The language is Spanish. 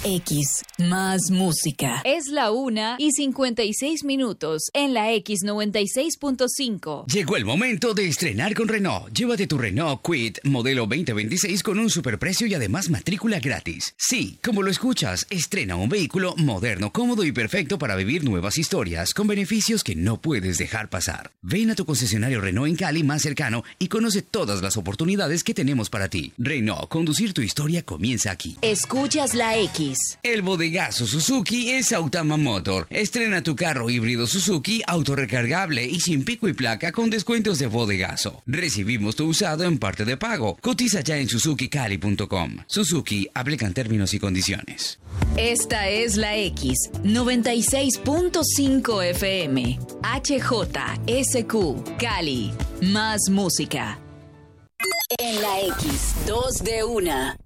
X, más música. Es la 1:56 en la X96.5. Llegó el momento de estrenar con Renault. Llévate tu Renault Kwid modelo 2026 con un superprecio y además matrícula gratis. Sí, como lo escuchas, estrena un vehículo moderno, cómodo y perfecto para vivir nuevas historias con beneficios que no puedes dejar pasar. Ven a tu concesionario Renault en Cali más cercano y conoce todas las oportunidades que tenemos para ti. Renault, conducir tu historia comienza aquí. Escuchas la X. El bodegazo Suzuki es Autama Motor. Estrena tu carro híbrido Suzuki autorrecargable y sin pico y placa con descuentos de bodegazo. Recibimos tu usado en parte de pago. Cotiza ya en suzukicali.com. Suzuki, aplican términos y condiciones. Esta es la X, 96.5 FM. HJSQ, Cali. Más música. En la X, 2 de 1.